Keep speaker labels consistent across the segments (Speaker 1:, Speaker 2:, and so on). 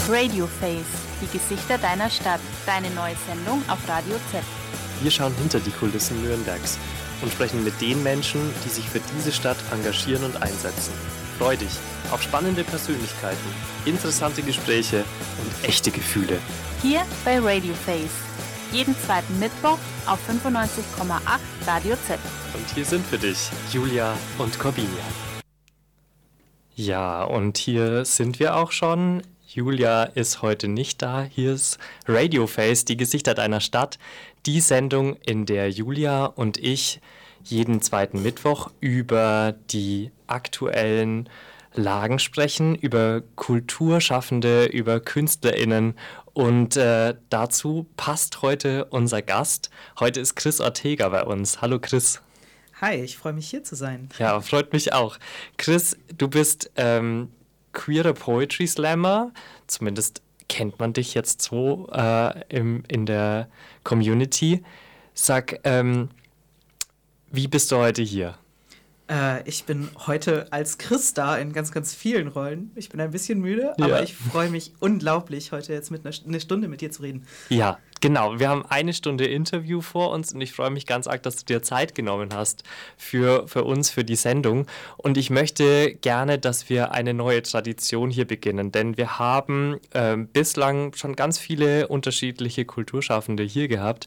Speaker 1: Radioface, die Gesichter deiner Stadt, deine neue Sendung auf Radio Z.
Speaker 2: Wir schauen hinter die Kulissen Nürnbergs und sprechen mit den Menschen, die sich für diese Stadt engagieren und einsetzen. Freu dich auf spannende Persönlichkeiten, interessante Gespräche und echte Gefühle.
Speaker 1: Hier bei Radioface. Jeden zweiten Mittwoch auf 95,8 Radio Z.
Speaker 2: Und hier sind für dich Julia und Corbinia. Ja, und hier sind wir auch schon. Julia ist heute nicht da. Hier ist Radioface, die Gesichter deiner Stadt. Die Sendung, in der Julia und ich jeden zweiten Mittwoch über die aktuellen Lagen sprechen, über Kulturschaffende, über KünstlerInnen. Und dazu passt heute unser Gast. Heute ist Chris Ortega bei uns. Hallo Chris.
Speaker 3: Hi, ich freue mich hier zu sein.
Speaker 2: Ja, freut mich auch. Chris, du bist queerer Poetry Slammer. Zumindest kennt man dich jetzt so in der Community. Sag, wie bist du heute hier?
Speaker 3: Ich bin heute als Chris da in ganz, ganz vielen Rollen. Ich bin ein bisschen müde,
Speaker 2: Ja.
Speaker 3: aber ich freue mich unglaublich, heute jetzt mit eine Stunde mit dir zu reden.
Speaker 2: Ja, genau. Wir haben eine Stunde Interview vor uns und ich freue mich ganz arg, dass du dir Zeit genommen hast für uns, für die Sendung. Und ich möchte gerne, dass wir eine neue Tradition hier beginnen, denn wir haben bislang schon ganz viele unterschiedliche Kulturschaffende hier gehabt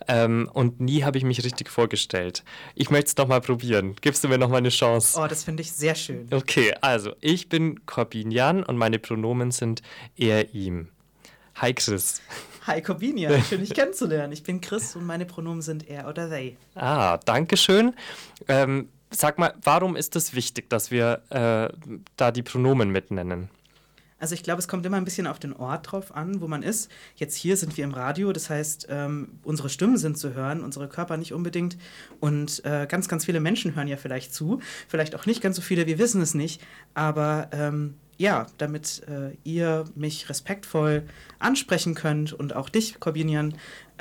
Speaker 2: und nie habe ich mich richtig vorgestellt. Ich möchte es nochmal probieren. Gibst du mir noch mal eine Chance?
Speaker 3: Oh, das finde ich sehr schön.
Speaker 2: Okay, also ich bin Corbinian und meine Pronomen sind er, ihm. Hi Chris.
Speaker 3: Hi Corbinia, schön dich kennenzulernen. Ich bin Chris und meine Pronomen sind er oder they.
Speaker 2: Ah, danke schön. Sag mal, warum ist es wichtig, dass wir da die Pronomen mitnennen?
Speaker 3: Also ich glaube, es kommt immer ein bisschen auf den Ort drauf an, wo man ist. Jetzt hier sind wir im Radio, das heißt, unsere Stimmen sind zu hören, unsere Körper nicht unbedingt. Und ganz, ganz viele Menschen hören ja vielleicht zu. Vielleicht auch nicht ganz so viele, wir wissen es nicht. Aber ja, damit ihr mich respektvoll ansprechen könnt und auch dich, Corbinian,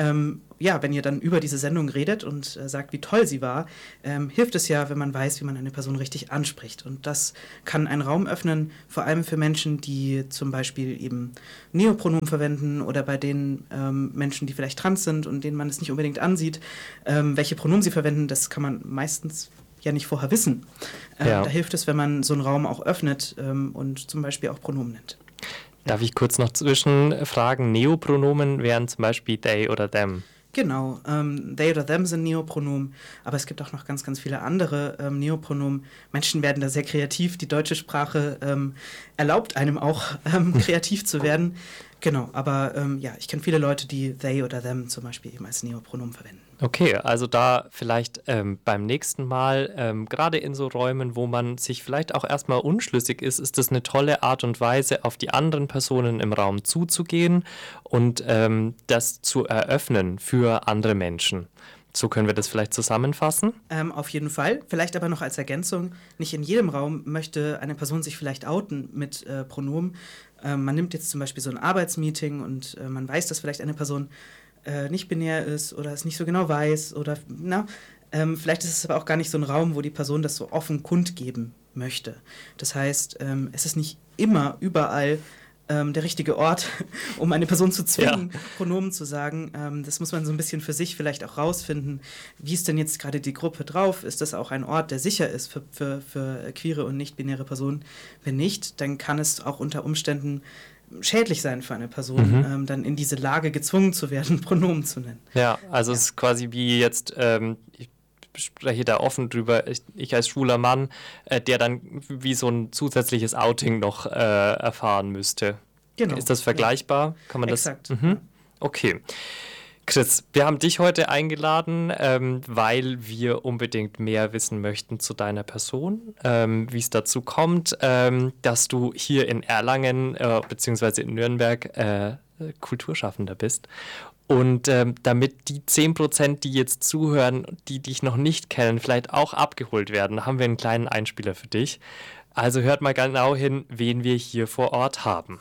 Speaker 3: ja, wenn ihr dann über diese Sendung redet und sagt, wie toll sie war, hilft es ja, wenn man weiß, wie man eine Person richtig anspricht. Und das kann einen Raum öffnen, vor allem für Menschen, die zum Beispiel eben Neopronomen verwenden oder bei den Menschen, die vielleicht trans sind und denen man es nicht unbedingt ansieht, welche Pronomen sie verwenden, das kann man meistens ja nicht vorher wissen.
Speaker 2: Ja.
Speaker 3: Da hilft es, wenn man so einen Raum auch öffnet und zum Beispiel auch Pronomen nennt.
Speaker 2: Darf ich kurz noch zwischenfragen? Neopronomen wären zum Beispiel they oder them.
Speaker 3: Genau, they oder them sind Neopronomen, aber es gibt auch noch ganz, ganz viele andere Neopronomen. Menschen werden da sehr kreativ, die deutsche Sprache erlaubt einem auch kreativ zu werden. Genau, aber ja, ich kenne viele Leute, die they oder them zum Beispiel eben als Neopronomen verwenden.
Speaker 2: Okay, also da vielleicht beim nächsten Mal, gerade in so Räumen, wo man sich vielleicht auch erstmal unschlüssig ist, ist das eine tolle Art und Weise, auf die anderen Personen im Raum zuzugehen und das zu eröffnen für andere Menschen. So können wir das vielleicht zusammenfassen?
Speaker 3: Auf jeden Fall. Vielleicht aber noch als Ergänzung, nicht in jedem Raum möchte eine Person sich vielleicht outen mit Pronomen. Man nimmt jetzt zum Beispiel so ein Arbeitsmeeting und man weiß, dass vielleicht eine Person nicht binär ist oder es nicht so genau weiß oder vielleicht ist es aber auch gar nicht so ein Raum, wo die Person das so offen kundgeben möchte. Das heißt, es ist nicht immer überall der richtige Ort, um eine Person zu zwingen, ja, Pronomen zu sagen. Das muss man so ein bisschen für sich vielleicht auch rausfinden. Wie ist denn jetzt gerade die Gruppe drauf? Ist das auch ein Ort, der sicher ist für queere und nicht-binäre Personen? Wenn nicht, dann kann es auch unter Umständen schädlich sein für eine Person, dann in diese Lage gezwungen zu werden, Pronomen zu nennen.
Speaker 2: Ja, also es ist quasi wie jetzt, ich spreche da offen drüber, ich als schwuler Mann, der dann wie so ein zusätzliches Outing noch erfahren müsste. Genau. Ist das vergleichbar? Ja. Kann man
Speaker 3: Exakt.
Speaker 2: Das? Okay. Chris, wir haben dich heute eingeladen, weil wir unbedingt mehr wissen möchten zu deiner Person, wie es dazu kommt, dass du hier in Erlangen bzw. in Nürnberg Kulturschaffender bist. Und damit die 10%, die jetzt zuhören, die dich noch nicht kennen, vielleicht auch abgeholt werden, haben wir einen kleinen Einspieler für dich. Also hört mal genau hin, wen wir hier vor Ort haben.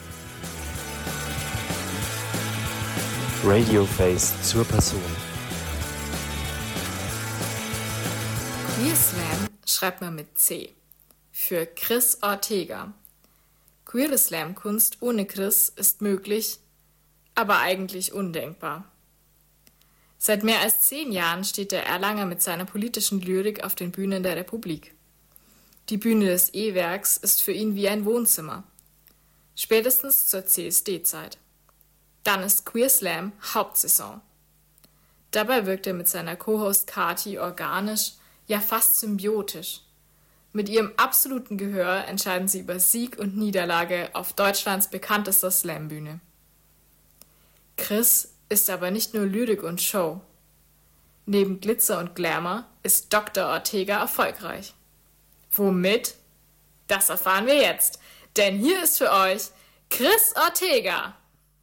Speaker 2: Radioface zur Person.
Speaker 4: Queerslam schreibt man mit C. Für Chris Ortega. Queere Slam-Kunst ohne Chris ist möglich, aber eigentlich undenkbar. Seit mehr als 10 Jahren steht der Erlanger mit seiner politischen Lyrik auf den Bühnen der Republik. Die Bühne des E-Werks ist für ihn wie ein Wohnzimmer. Spätestens zur CSD-Zeit. Dann ist Queer Slam Hauptsaison. Dabei wirkt er mit seiner Co-Host Kati organisch, ja fast symbiotisch. Mit ihrem absoluten Gehör entscheiden sie über Sieg und Niederlage auf Deutschlands bekanntester Slambühne. Chris ist aber nicht nur Lyrik und Show. Neben Glitzer und Glamour ist Dr. Ortega erfolgreich. Womit? Das erfahren wir jetzt, denn hier ist für euch Chris Ortega.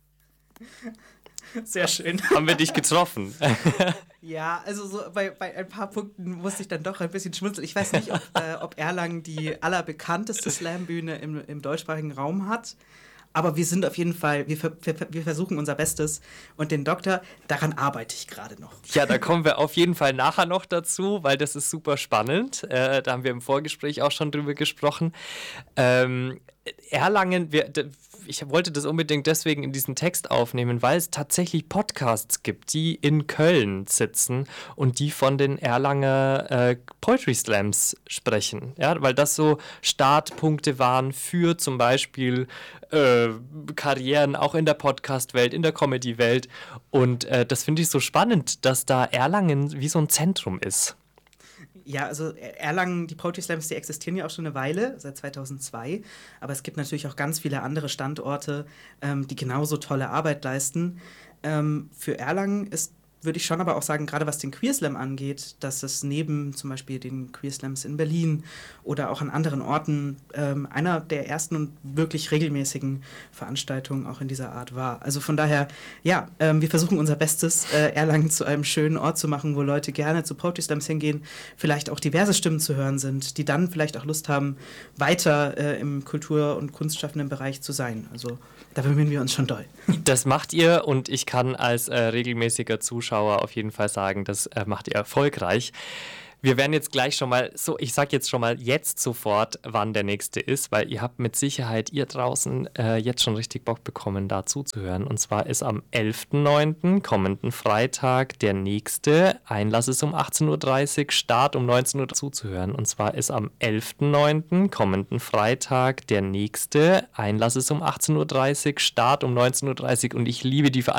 Speaker 3: Sehr schön.
Speaker 2: Haben wir dich getroffen?
Speaker 3: Ja, also so bei ein paar Punkten musste ich dann doch ein bisschen schmunzeln. Ich weiß nicht, ob Erlangen die allerbekannteste Slambühne im deutschsprachigen Raum hat. Aber wir sind auf jeden Fall, wir versuchen unser Bestes. Und den Doktor, daran arbeite ich gerade noch.
Speaker 2: Ja, da kommen wir auf jeden Fall nachher noch dazu, weil das ist super spannend. Da haben wir im Vorgespräch auch schon drüber gesprochen. Erlangen, ich wollte das unbedingt deswegen in diesen Text aufnehmen, weil es tatsächlich Podcasts gibt, die in Köln sitzen und die von den Erlanger Poetry Slams sprechen. Ja, weil das so Startpunkte waren für zum Beispiel Karrieren auch in der Podcast-Welt, in der Comedy-Welt. Und das finde ich so spannend, dass da Erlangen wie so ein Zentrum ist.
Speaker 3: Ja, also Erlangen, die Poetry Slams, die existieren ja auch schon eine Weile, seit 2002. Aber es gibt natürlich auch ganz viele andere Standorte, die genauso tolle Arbeit leisten. Für Erlangen ist, würde ich schon aber auch sagen, gerade was den Queer Slam angeht, dass es neben zum Beispiel den Queer Slams in Berlin oder auch an anderen Orten einer der ersten und wirklich regelmäßigen Veranstaltungen auch in dieser Art war. Also von daher, ja, wir versuchen unser Bestes, Erlangen zu einem schönen Ort zu machen, wo Leute gerne zu Poetry Slams hingehen, vielleicht auch diverse Stimmen zu hören sind, die dann vielleicht auch Lust haben, weiter im Kultur- und kunstschaffenden Bereich zu sein. Also da bemühen wir uns schon doll.
Speaker 2: Das macht ihr und ich kann als regelmäßiger Zuschauer auf jeden Fall sagen, das macht ihr erfolgreich. Wir werden jetzt gleich schon mal, so ich sag jetzt schon mal jetzt sofort, wann der nächste ist, weil ihr habt mit Sicherheit ihr draußen jetzt schon richtig Bock bekommen, da zuzuhören. Und zwar ist am 11.09., kommenden Freitag, der nächste. Einlass ist um 18.30 Uhr, Start um 19 Uhr zuzuhören. Und zwar ist am 11.09., kommenden Freitag, der nächste. Einlass ist um 18.30 Uhr, Start um 19.30 Uhr. Und ich liebe die Veranstaltung.